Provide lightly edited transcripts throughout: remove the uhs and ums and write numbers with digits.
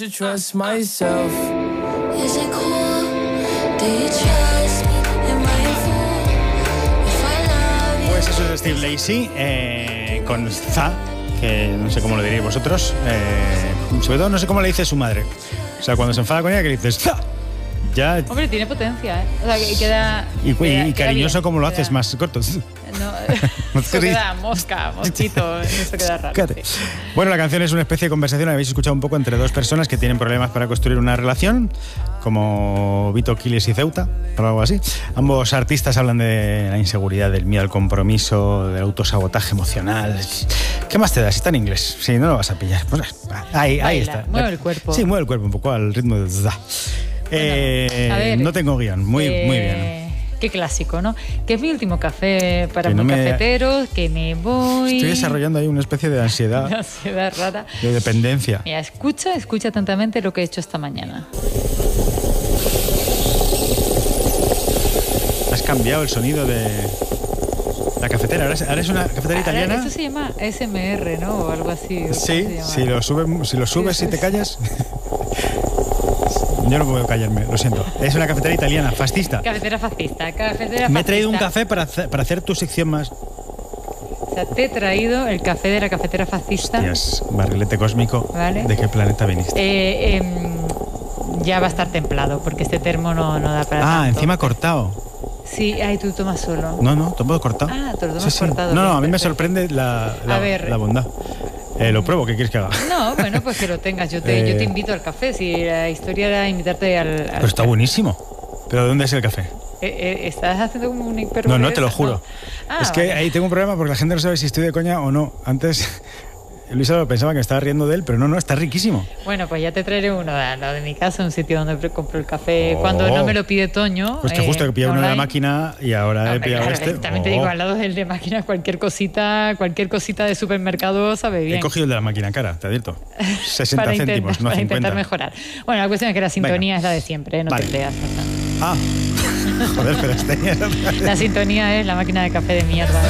Trust myself. Is it cool? Do you trust me? Am I a fool? If I love you. Pues eso es Steve Lacy con Za, que no sé cómo lo diréis vosotros. Sobre todo no sé cómo le dice su madre. O sea, cuando se enfada con ella, que le dices Za. Ya. Hombre, tiene potencia, ¿eh? O sea, que queda... Y cariñoso bien, como lo haces, más corto. No, eso queda mosquito, eso queda raro. Sí. Bueno, la canción es una especie de conversación, la habéis escuchado un poco, entre dos personas que tienen problemas para construir una relación, como Vito, Quiles y Ceuta, o algo así. Ambos artistas hablan de la inseguridad, del miedo al compromiso, del autosabotaje emocional. ¿Qué más te da? Si está en inglés. Si no lo vas a pillar. Pues ahí está. Mueve el cuerpo. Sí, mueve el cuerpo un poco al ritmo de... Bueno, a ver, no tengo guión, muy bien. Qué clásico, ¿no? Que es mi último café para muy cafeteros, que me voy... Estoy desarrollando ahí una especie de ansiedad. Una ansiedad rara. De dependencia. Mira, escucha atentamente lo que he hecho esta mañana. Has cambiado el sonido de la cafetera. Ahora es una cafetera italiana. Eso se llama ASMR, ¿no? O algo así. Sí, si lo subes y te callas... Yo no puedo callarme, lo siento. Es una cafetera italiana, fascista. Cafetera fascista. Me he traído un café para hacer tu sección más. O sea, te he traído el café de la cafetera fascista. Hostias, barrilete cósmico. ¿Vale? ¿De qué planeta viniste? Ya va a estar templado, porque este termo no da para tanto. Encima cortado. Sí, tú tomas solo. No, todo cortado. Te lo tomas cortado. No, a mí me sorprende la bondad. Lo pruebo, ¿qué quieres que haga? No, bueno, pues que lo tengas. Yo te invito al café. Si la historia era invitarte al Pero está buenísimo. ¿Pero de dónde es el café? ¿Estás haciendo como un hiperboleza? No, te lo juro. No. Es que ahí tengo un problema porque la gente no sabe si estoy de coña o no. Antes... Luisa lo pensaba que me estaba riendo de él, pero no, está riquísimo. Bueno, pues ya te traeré uno al lado de mi casa, un sitio donde compro el café cuando no me lo pide Toño. Pues te justo que pillaba uno de la máquina y ahora he pillado este. También te digo, al lado del de máquina, cualquier cosita de supermercado sabe bien. He cogido el de la máquina cara, te advierto. 60 céntimos, no 50. Para intentar mejorar. Bueno, la cuestión es que la sintonía es la de siempre, no te creas. Joder, pero la sintonía es la máquina de café de mierda.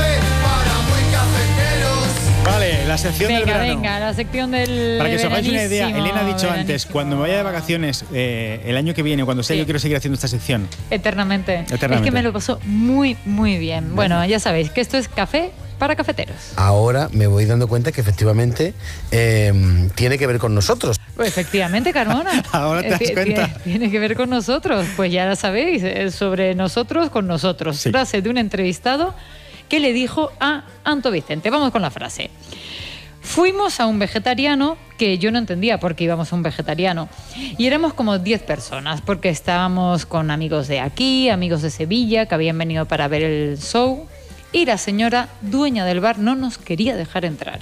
Vale, la sección del verano. Venga, la sección del Para que os hagáis una idea, Elena ha dicho antes, cuando me vaya de vacaciones el año que viene, cuando sea, yo quiero seguir haciendo esta sección. Eternamente. Es que me lo paso muy, muy bien. Bueno, ya sabéis que esto es café para cafeteros. Ahora me voy dando cuenta que efectivamente tiene que ver con nosotros. Pues efectivamente, Carmona. Ahora te das cuenta. Tiene que ver con nosotros. Pues ya la sabéis, sobre nosotros con nosotros. Sí. Frase de un entrevistado que le dijo a Anto Vicente. Vamos con la frase. Fuimos a un vegetariano, que yo no entendía por qué íbamos a un vegetariano, y éramos como 10 personas, porque estábamos con amigos de aquí, amigos de Sevilla, que habían venido para ver el show, y la señora dueña del bar no nos quería dejar entrar.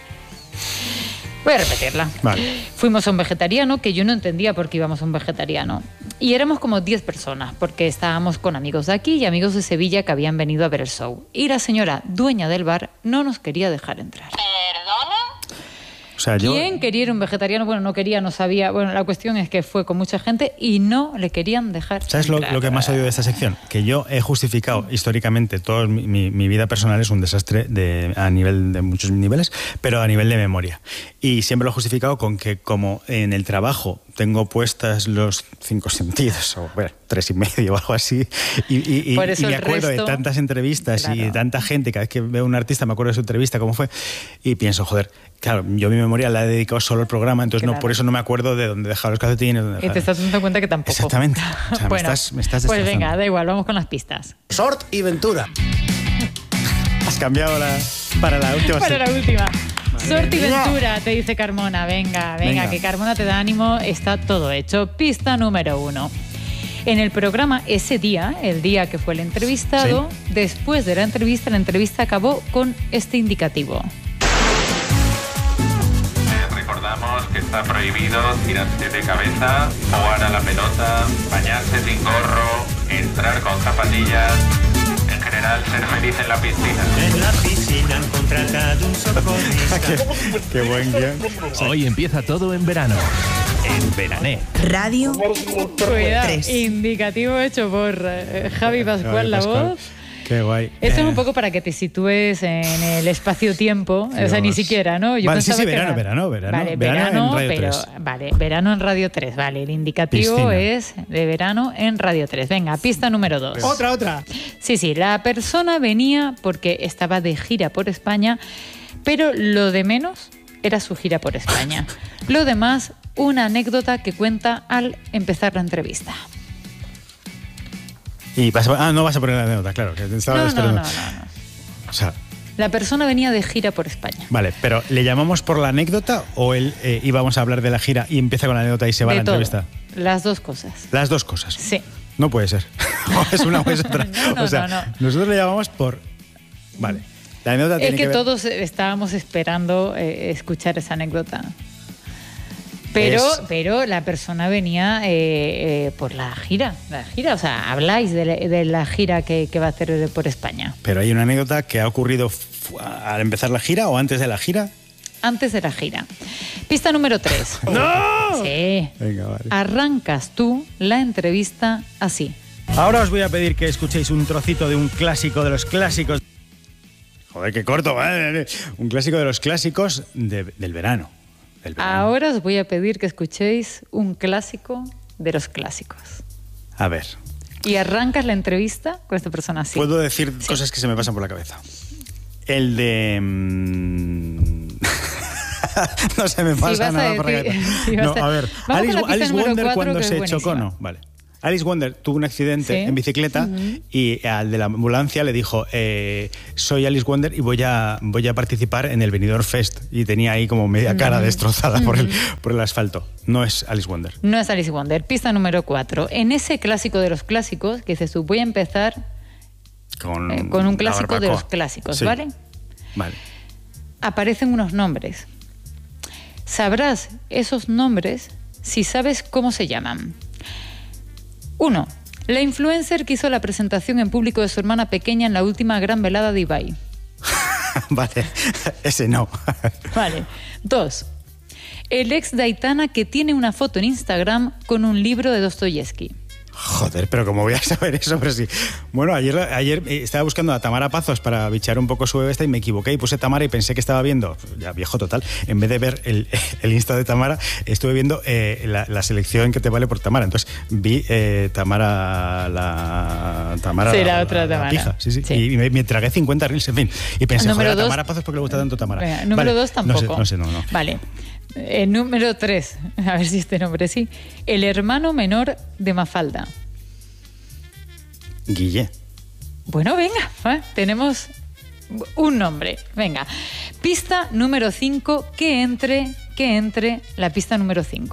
Voy a repetirla. Vale. Fuimos a un vegetariano, que yo no entendía por qué íbamos a un vegetariano. Y éramos como 10 personas, porque estábamos con amigos de aquí y amigos de Sevilla que habían venido a ver el show. Y la señora dueña del bar no nos quería dejar entrar. ¿Perdona? O sea, ¿Quién quería ir un vegetariano? Bueno, no quería, no sabía. Bueno, la cuestión es que fue con mucha gente y no le querían dejar. ¿Sabes lo que más odio de esta sección? Que yo he justificado históricamente toda mi vida personal es un desastre a nivel de muchos niveles, pero a nivel de memoria. Y siempre lo he justificado con que como en el trabajo tengo puestas los 5 sentidos, o bueno, 3 y medio o algo así, y me acuerdo de tantas entrevistas y de tanta gente, cada vez que veo a un artista me acuerdo de su entrevista, cómo fue, y pienso, joder, claro, yo mi memoria la he dedicado solo al programa, entonces no, por eso no me acuerdo de dónde dejar los calcetines. Y te estás dando cuenta que tampoco. Exactamente. O sea, bueno, me estás pues venga, da igual, vamos con las pistas. Sort y Ventura. Has cambiado para la última. Para la última. Sort y Ventura, te dice Carmona. Venga, que Carmona te da ánimo, está todo hecho. Pista número 1. En el programa ese día, el día que fue el entrevistado, sí, después de la entrevista acabó con este indicativo. Recordamos que está prohibido tirarse de cabeza, jugar a la pelota, bañarse sin gorro, entrar con zapatillas, en general ser feliz en la piscina. En la piscina han contratado un socorrista. Qué buen guión. Hoy empieza todo en verano. En Verané. Radio 3. Indicativo hecho por Javi Pascual, la voz. Qué guay. Esto es un poco para que te sitúes en el espacio-tiempo. Sí, o sea, ni vamos. siquiera, ¿no? Vale, sí, pensaba que verano. Vale, verano en Radio pero, 3. Vale, verano en Radio 3. Vale, el indicativo Piscina. es de verano en Radio 3. Venga, pista número 2. Otra. Sí, la persona venía porque estaba de gira por España, pero lo de menos era su gira por España. Lo demás, una anécdota que cuenta al empezar la entrevista. Y no vas a poner la anécdota, claro, que te estaba esperando. No. O sea, La persona venía de gira por España. vale, pero ¿le llamamos por la anécdota o él íbamos a hablar de la gira y empieza con la anécdota y se va a la todo. entrevista? Las dos cosas. Las dos cosas. Sí. No puede ser. O es una o es otra. No, o sea, no. nosotros le llamamos por... Vale. La anécdota Es tiene que ver... todos estábamos esperando escuchar esa anécdota. Pero la persona venía por la gira. O sea, habláis de la gira que va a hacer por España. Pero hay una anécdota que ha ocurrido al empezar la gira o antes de la gira. Antes de la gira. Pista número 3. ¡No! Sí. Venga, vale. Arrancas tú la entrevista así. Ahora os voy a pedir que escuchéis un trocito de un clásico de los clásicos. Joder, qué corto, ¿vale? Un clásico de los clásicos del verano. Ahora os voy a pedir que escuchéis un clásico de los clásicos. A ver. Y arrancas la entrevista con esta persona así. Puedo decir cosas que se me pasan por la cabeza. El de... no se me pasa nada por la cabeza. No, a ver. Alice Wonder cuando se chocó, no. Vale. Alice Wonder tuvo un accidente en bicicleta y al de la ambulancia le dijo soy Alice Wonder y voy a participar en el Benidorm Fest, y tenía ahí como media cara destrozada por el asfalto. No es Alice Wonder. No es Alice Wonder. Pista número 4. En ese clásico de los clásicos, que dices tú, voy a empezar con un clásico de los clásicos, sí. ¿vale? Vale. Aparecen unos nombres. Sabrás esos nombres si sabes cómo se llaman. 1. La influencer que hizo la presentación en público de su hermana pequeña en la última gran velada de Ibai. Vale, ese no. Vale. 2. El ex de Aitana que tiene una foto en Instagram con un libro de Dostoyevsky. Joder, pero ¿cómo voy a saber eso? Pero sí. Bueno, ayer estaba buscando a Tamara Pazos para bichear un poco su bebé y me equivoqué y puse Tamara y pensé que estaba viendo, ya viejo total, en vez de ver el Insta de Tamara, estuve viendo la selección que te vale por Tamara. Entonces vi Tamara la otra Tamara. Pija, sí. Y me tragué 50 reels, en fin. Y pensé, Número joder, a 2, Tamara Pazos, ¿por qué le gusta tanto Tamara? Venga, número 2 tampoco. No sé. Vale. Número 3, a ver si este nombre sí. El hermano menor de Mafalda. Guille. Bueno, venga, tenemos un nombre. Venga. Pista número 5, que entre la pista número 5.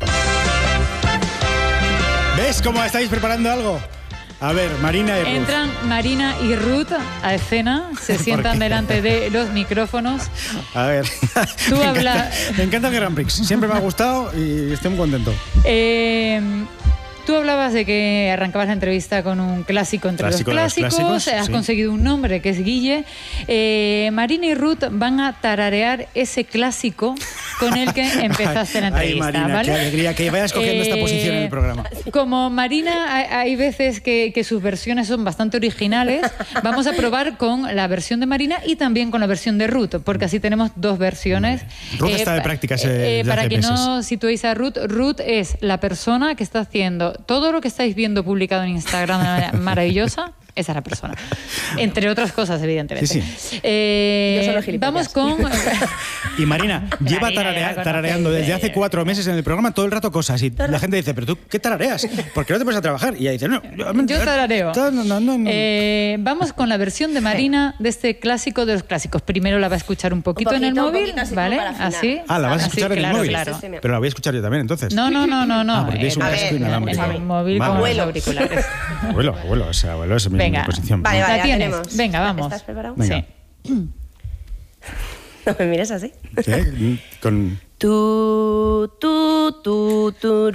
¿Ves cómo estáis preparando algo? A ver, Marina y Ruth. Entran Marina y Ruth a escena, se sientan delante de los micrófonos. A ver, Tú me encanta el Grand Prix, siempre me ha gustado y estoy muy contento. Tú hablabas de que arrancabas la entrevista con un clásico entre los clásicos. Has conseguido un nombre que es Guille. Marina y Ruth van a tararear ese clásico con el que empezaste la entrevista. Ay, Marina, ¿vale? qué alegría que vayas cogiendo esta posición en el programa. Como Marina, hay veces que sus versiones son bastante originales. Vamos a probar con la versión de Marina y también con la versión de Ruth, porque así tenemos dos versiones. Ruth está de prácticas para que meses. no situéis a Ruth, Ruth es la persona que está haciendo todo lo que estáis viendo publicado en Instagram de manera maravillosa. Esa es la persona. Entre otras cosas, evidentemente. Sí. Yo solo gilipollas. Vamos con... Y Marina lleva Marina, tarareando desde hace 4 meses en el programa todo el rato cosas. Y la gente dice, ¿pero tú qué tarareas? ¿Por qué no te pones a trabajar? Y ella dice, no. Yo tarareo. No. Vamos con la versión de Marina de este clásico de los clásicos. Primero la va a escuchar un poquito en el móvil, ¿vale? Así. Ah, la vas a escuchar en el móvil. Claro. Pero la voy a escuchar yo también, entonces. No. Porque tienes un casco inalámbrico. En el móvil con los auriculares. Abuelo, es mi posición. Vale, La ya tienes. tenemos. Venga, vamos. ¿Estás preparado? Venga. Sí. No me mires así. ¿Sí? Con... Tu, turu.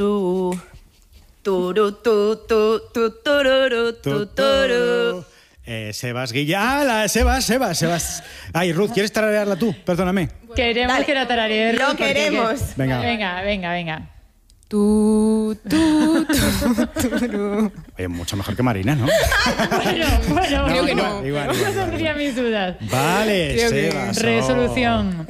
Turu, tururu, tuturu. Sebas Guille. ¡Ah, Sebas! Ay, Ruth, ¿quieres tararearla tú? Perdóname. Queremos Dale. que la tararees. Lo queremos. Venga. Venga. Tu, Oye, mucho mejor que Marina, ¿no? Bueno, Creo que no. Igual. Yo tendría mis dudas. Vale, Creo que Sebas. Resolución.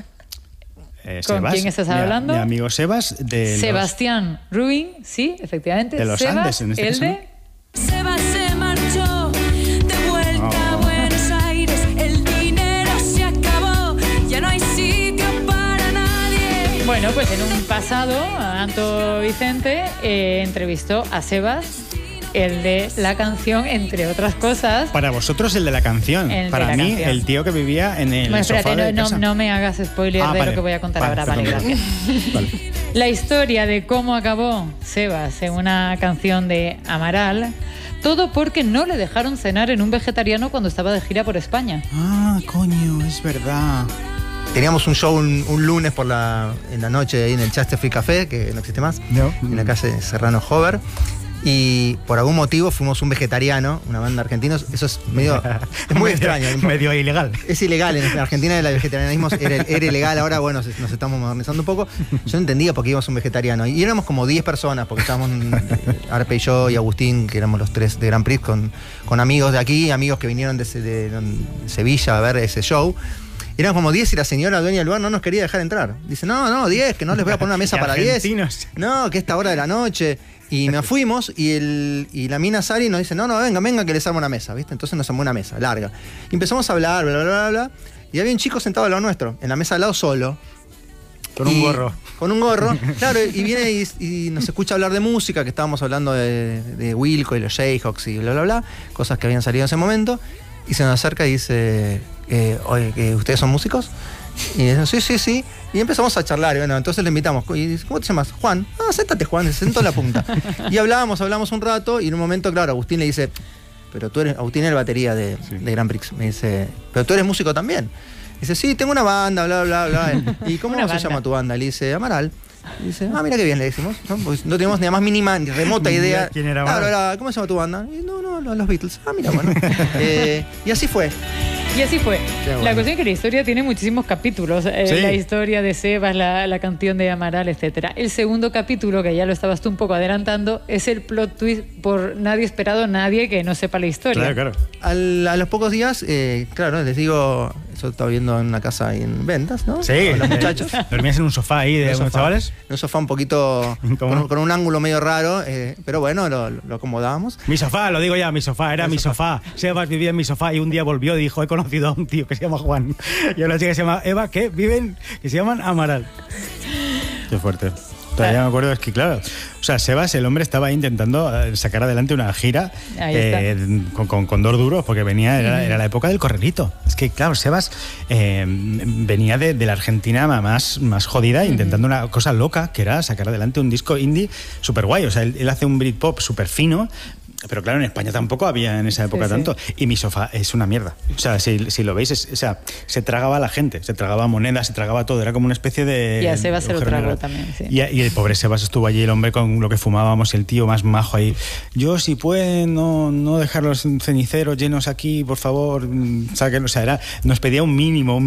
¿Con Sebas, quién estás hablando? Mi amigo Sebas de Sebastián Rubin, sí, efectivamente. De los Sebas, Andes, en este el caso, de... Sebas se marchó de vuelta a Buenos Aires. El dinero se acabó, ya no hay sitio para nadie. Bueno, pues en un pasado, Anto Vicente entrevistó a Sebas, el de la canción, entre otras cosas. Para vosotros el de la canción. El de Para la mí canción. el tío que vivía en el Bueno, sofá espérate, de casa. no me hagas spoiler de vale. lo que voy a contar ahora. Vale, perdón. gracias. Vale. La historia de cómo acabó Sebas en una canción de Amaral, todo porque no le dejaron cenar en un vegetariano cuando estaba de gira por España. Ah, coño, es verdad. Teníamos un show un lunes en la noche ahí en el Chesterfield Café, que no existe más, No. en la calle Serrano Hover. Y por algún motivo fuimos un vegetariano, una banda de argentinos. Eso es medio. Es muy extraño. Medio ilegal. Es ilegal. En Argentina el vegetarianismo era ilegal. Ahora, bueno, nos estamos modernizando un poco. Yo no entendía por qué íbamos a un vegetariano. Y éramos como 10 personas, porque estábamos Arpe y yo y Agustín, que éramos los tres de Grand Prix, con amigos de aquí, amigos que vinieron de Sevilla a ver ese show. Eran como 10 y la señora dueña del lugar no nos quería dejar entrar. Dice, no, 10, que no les voy a poner una mesa para 10. Argentinos. No, que esta hora de la noche. Y nos fuimos y la mina Sari nos dice, no, venga, que les armo una mesa, ¿viste? Entonces nos armó una mesa larga. Y empezamos a hablar, bla, bla, bla, bla. Y había un chico sentado al lado nuestro, en la mesa al lado solo. Con un gorro. Con un gorro, claro, y viene y nos escucha hablar de música, que estábamos hablando de Wilco y los Jayhawks y bla, bla, bla, cosas que habían salido en ese momento. Y se nos acerca y dice, oye, ¿ustedes son músicos? Y dice, sí. Y empezamos a charlar. Y bueno, entonces le invitamos. Y dice, ¿cómo te llamas? Juan. Ah, séntate, Juan. Se sentó en la punta. Y hablamos un rato. Y en un momento, claro, Agustín le dice, pero tú eres... Agustín es el batería de Grand Prix. Me dice, pero tú eres músico también. Dice, sí, tengo una banda, bla, bla, bla. ¿Y cómo se llama tu banda? Le dice, Amaral. Y dice, mira qué bien, le decimos. Pues no teníamos ni la más mínima ni remota idea. ¿Quién era? Claro, ¿cómo se llama tu banda? Y no, los Beatles. Mira, bueno. Y así fue. Y así fue. bueno. La cuestión es que la historia tiene muchísimos capítulos. Sí. La historia de Sebas, la canción de Amaral, etcétera. El segundo capítulo, que ya lo estabas tú un poco adelantando, es el plot twist por nadie esperado, nadie que no sepa la historia. Claro. A los pocos días, claro, les digo, eso estaba viendo en una casa ahí en Ventas, ¿no? Sí, Con los muchachos. dormías en un sofá ahí de unos chavales. En un sofá un poquito con un ángulo medio raro, pero bueno, lo acomodábamos. Mi sofá, lo digo ya, mi sofá, era mi sofá. Sebas vivía en mi sofá y un día volvió y dijo, he conocido a un tío que se llama Juan y a una chica que se llama Eva que se llaman Amaral. Qué fuerte. Todavía me acuerdo, es que claro, o sea, Sebas, el hombre, estaba intentando sacar adelante una gira con dos duros, porque era la época del corralito. Es que, claro, Sebas venía de la Argentina más jodida, intentando una cosa loca, que era sacar adelante un disco indie súper guay. O sea, él hace un Britpop súper fino, pero claro, en España tampoco había en esa época tanto. Y mi sofá es una mierda. O sea, si lo veis, se tragaba a la gente, se tragaba monedas, se tragaba todo. Era como una especie de... Y a Sebas se lo agujero tragó negro. también, sí. Y el pobre Sebas estuvo allí, el hombre con lo que fumábamos, el tío más majo ahí. Yo, si pueden, no dejar los ceniceros llenos aquí, por favor, saquen. O sea, nos pedía un mínimo.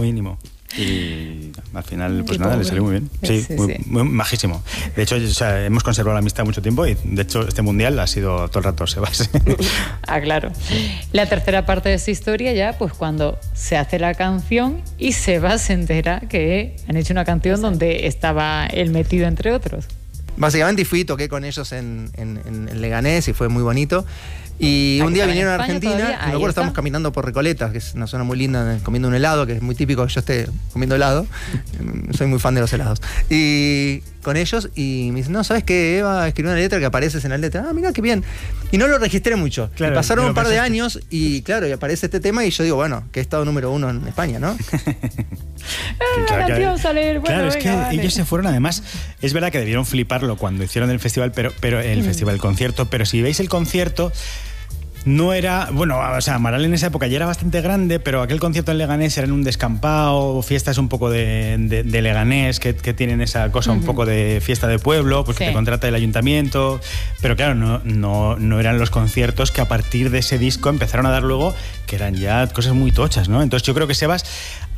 Y al final, pues nada, le salió muy bien. Sí, muy majísimo. De hecho, hemos conservado la amistad mucho tiempo y, de hecho, este mundial ha sido todo el rato Sebas. Claro. La tercera parte de esta historia ya, pues cuando se hace la canción y Sebas se entera que han hecho una canción donde estaba él metido, entre otros. Básicamente, y toqué con ellos en Leganés y fue muy bonito. Y un día vinieron a Argentina, y me acuerdo, estábamos caminando por Recoleta, que es una zona muy linda, comiendo un helado, que es muy típico que yo esté comiendo helado. Soy muy fan de los helados. Y con ellos, y me dicen, no, ¿sabes qué? Eva escribió una letra que apareces en la letra. Mira qué bien. Y no lo registré mucho. Claro, y pasaron un par de pasaste. años y claro, y aparece este tema y yo digo, bueno, que he estado número 1 en España, ¿no? Claro, canción sale, bueno, claro, es venga, que vale. ellos se fueron, además, es verdad que debieron fliparlo cuando hicieron el festival, pero el concierto, pero si veis el concierto, no era, bueno, o sea, Amaral en esa época ya era bastante grande, pero aquel concierto en Leganés era en un descampado, fiestas un poco de Leganés, que tienen esa cosa un poco de fiesta de pueblo, pues que te contrata el ayuntamiento, pero claro, no eran los conciertos que a partir de ese disco empezaron a dar luego, que eran ya cosas muy tochas, ¿no? Entonces yo creo que Sebas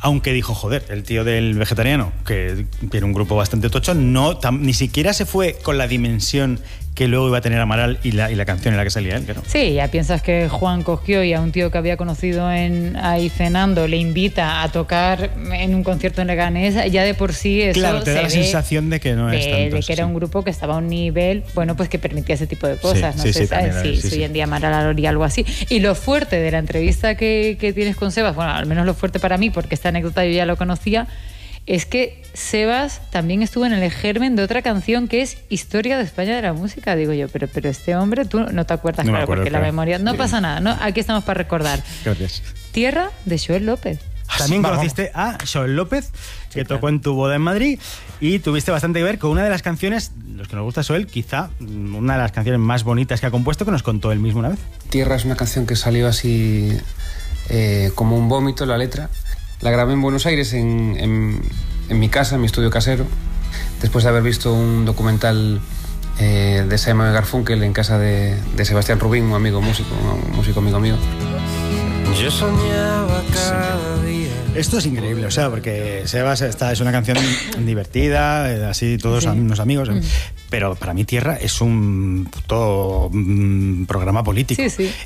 aunque dijo, joder, el tío del Vegetariano, que tiene un grupo bastante tocho, ni siquiera se fue con la dimensión que luego iba a tener Amaral y la canción en la que salía él. ¿No? Sí, ya piensas que Juan cogió y a un tío que había conocido ahí cenando le invita a tocar en un concierto en Leganés, ya de por sí eso claro, te da la sensación de que no es tanto. De que era un grupo que estaba a un nivel, bueno, pues que permitía ese tipo de cosas. Sí, no sí, sé ¿sabes? Sí, hoy en día Amaral haría algo así. Y lo fuerte de la entrevista que tienes con Sebas, bueno, al menos lo fuerte para mí, porque esta anécdota yo ya lo conocía, es que Sebas también estuvo en el germen de otra canción que es Historia de España de la música. Digo yo, pero este hombre, tú no te acuerdas, no claro, acuerdo, porque claro. la memoria... No pasa nada, ¿no? Aquí estamos para recordar. Gracias. Tierra de Joel López. También conociste a Joel López, que tocó en tu boda en Madrid, y tuviste bastante que ver con una de las canciones, los que nos gusta Joel, quizá una de las canciones más bonitas que ha compuesto, que nos contó él mismo una vez. Tierra es una canción que salió así como un vómito, la letra. La grabé en Buenos Aires, en mi casa, en mi estudio casero, después de haber visto un documental de Simon y Garfunkel en casa de Sebastián Rubín, un músico amigo mío. Yo soñaba cada día. Esto es increíble, o sea, porque Sebas es una canción divertida, así todos unos amigos, pero para mí Tierra es un puto programa político.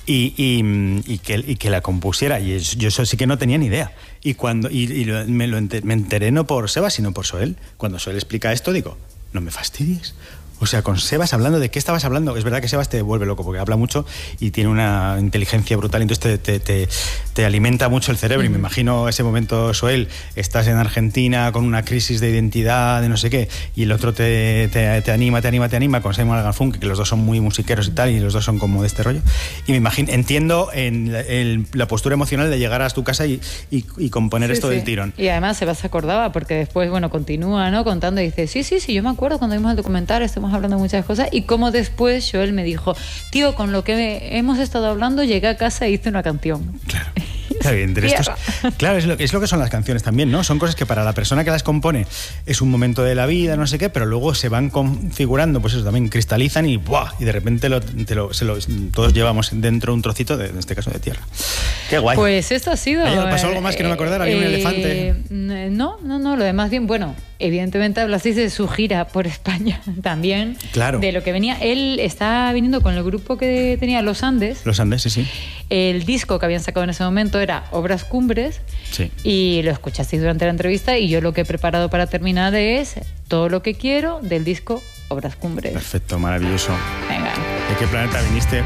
Y que la compusiera, y yo eso sí que no tenía ni idea. Y cuando me enteré no por Sebas, sino por Joel. Cuando Joel explica esto, digo, no me fastidies. O sea, con Sebas hablando, ¿de qué estabas hablando? Es verdad que Sebas te vuelve loco porque habla mucho y tiene una inteligencia brutal, entonces te alimenta mucho el cerebro. Y me imagino ese momento, Joel, estás en Argentina con una crisis de identidad, de no sé qué, y el otro te anima con Simon Garfunkel, que los dos son muy musiqueros y tal, y los dos son como de este rollo. Y me imagino, entiendo la postura emocional de llegar a tu casa y componer esto del tirón. Y además Sebas se acordaba, porque después, bueno, continúa, ¿no? Contando y dice, sí, yo me acuerdo cuando vimos el documental, estamos hablando de muchas cosas, y como después Joel me dijo, tío, con lo que hemos estado hablando, llegué a casa e hice una canción. Claro. Está bien, claro, es lo que son las canciones también, ¿no? Son cosas que para la persona que las compone es un momento de la vida, no sé qué, pero luego se van configurando, pues eso, también cristalizan y ¡buah! Y de repente todos llevamos dentro un trocito, en este caso de tierra. ¡Qué guay! Pues esto ha sido... ¿Pasó algo más que no me acordara? ¿Había un elefante? No, lo demás bien, bueno, evidentemente hablasteis de su gira por España también, claro, de lo que venía. Él está viniendo con el grupo que tenía Los Andes. Los Andes, sí. El disco que habían sacado en ese momento era Obras Cumbres, sí, y lo escuchasteis durante la entrevista, y yo lo que he preparado para terminar es Todo lo que quiero del disco Obras Cumbres. Perfecto, maravilloso. Venga. ¿De qué planeta viniste?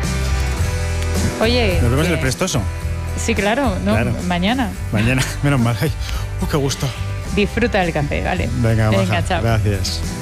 Oye, nos vemos en el Prestoso. Sí, claro, ¿no? Claro. Mañana, menos mal. Ay, qué gusto. Disfruta del café, ¿vale? Venga, chao. Gracias.